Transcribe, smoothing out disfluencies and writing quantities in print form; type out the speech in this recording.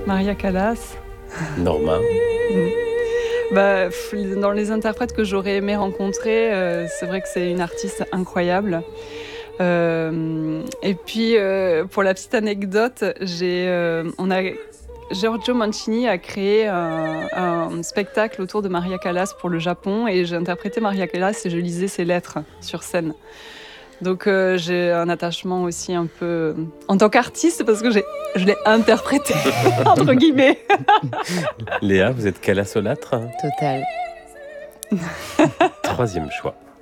Maria Callas. Norma. Dans les interprètes que j'aurais aimé rencontrer, c'est vrai que c'est une artiste incroyable. Et puis, pour la petite anecdote, Giorgio Mancini a créé un spectacle autour de Maria Callas pour le Japon, et j'ai interprété Maria Callas et je lisais ses lettres sur scène. Donc j'ai un attachement aussi un peu en tant qu'artiste, parce que je l'ai interprété, entre guillemets. Léa, vous êtes Calassolâtre ? Total. Troisième choix.